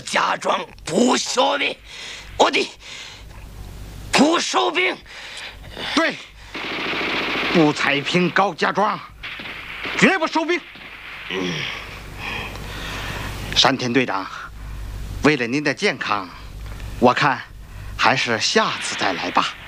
家庄不效命，我的不收兵。 对，顾彩萍、高家庄绝不收兵。山田队长，为了您的健康，我看还是下次再来吧。